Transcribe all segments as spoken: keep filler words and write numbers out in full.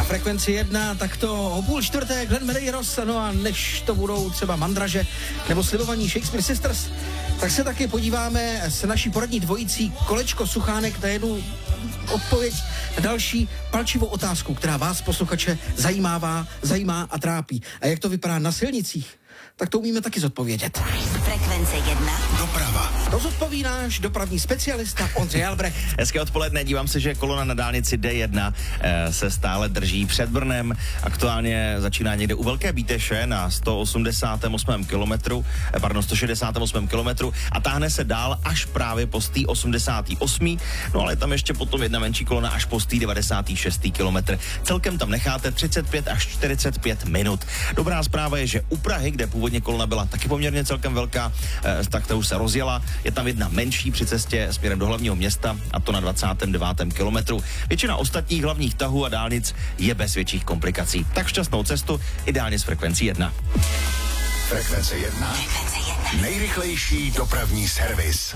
Na Frekvenci jedna, tak to o půl čtvrté Glenn Medeiros, no a než to budou třeba Mandraže nebo slibovaní Shakespeare Sisters, tak se taky podíváme s naší poradní dvojicí Kolečko Suchánek na jednu odpověď na další palčivou otázku, která vás, posluchače, zajímává, zajímá a trápí. A jak to vypadá na silnicích, tak to umíme taky zodpovědět. Frekvence jedna. Doprava. To zodpoví náš dopravní specialista Ondřej Albrecht. Hezké odpoledne, dívám se, že kolona na dálnici D jedna eh, se stále drží před Brnem. Aktuálně začíná někde u Velké Bíteše na sto osmdesátém osmém kilometru, eh, pardon, sto šedesátém osmém kilometru a táhne se dál až právě po sto osmdesátém osmém No ale tam ještě potom jedna menší kolona až po sto devadesátém šestém kilometr. Celkem tam necháte třicet pět až čtyřicet pět minut. Dobrá zpráva je, že u Prahy, kde původně kolona byla taky poměrně celkem velká, eh, tak ta už se rozjela. Je tam jedna menší při cestě směrem do hlavního města, a to na dvacátém devátém kilometru. Většina ostatních hlavních tahů a dálnic je bez větších komplikací. Tak šťastnou cestu, ideálně s Frekvencí jedna. Frekvence jedna. Frekvence jedna. Nejrychlejší dopravní servis.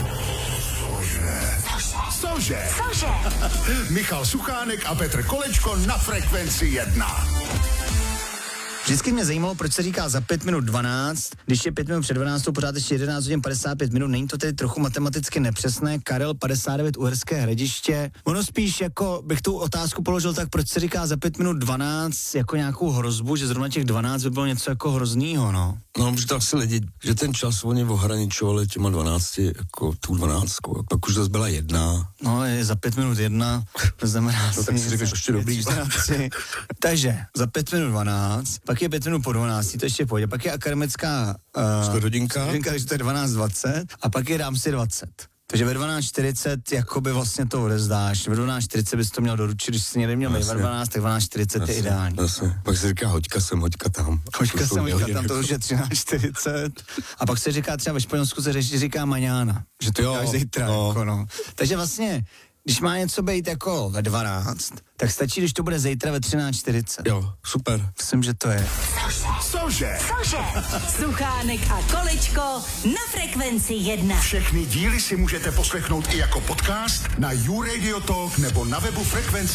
Cože? Cože? Michal Suchánek a Petr Kolečko na Frekvenci jedna. Vždycky mě zajímalo, proč se říká za pět minut dvanáct, když je pět minut před dvanáctou, pořád ještě jedenáct hodin padesát pět minut, není to tedy trochu matematicky nepřesné? Karel padesát devět Uherské Hradiště. Ono spíš jako bych tu otázku položil tak, proč se říká za pět minut dvanáct jako nějakou hrozbu, že zrovna těch dvanáct by bylo něco jako hroznýho, no. No, protože to asi lidi, že ten čas oni ohraničovali těma dvanácti, jako tu dvanáctku, a pak už zase byla jedna. No, je za pět minut jedna, to znamená... No, tak si říkáš ještě dobrý. Takže za pět minut dvanáct, pak je pět minut po dvanácti, to ještě pojde, pak je akademická... Uh, Storodinka. Storodinka, takže to je dvanáct dvacet a pak je dám si dvacet. Takže ve dvanáct čtyřicet jakoby vlastně to odezdáš, ve dvanáct čtyřicet bys to měl doručit, když jsi někde měl ve dvanáct, tak dvanáct čtyřicet je ideální. Jasně. Pak se říká hoďka sem, hoďka tam. Hoďka sem, hoďka tam, to už je třináct čtyřicet. A pak se říká třeba ve Španělsku se řeší, říká maňána, že to děláš zítra. No. Jako no. Takže vlastně, když má něco být jako ve dvanáct, tak stačí, když to bude zítra ve třináct čtyřicet. Jo, super. Myslím, že to je. Cože? Cože? Suchánek a Kolečko na Frekvenci jedna. Všechny díly si můžete poslechnout i jako podcast na YouRadio Talk nebo na webu Frekvence